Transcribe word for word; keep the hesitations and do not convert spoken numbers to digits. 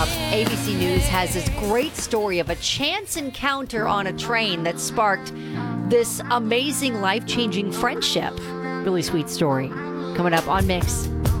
up, A B C News has this great story of a chance encounter on a train that sparked this amazing, life-changing friendship. Really sweet story. Coming up on Mix.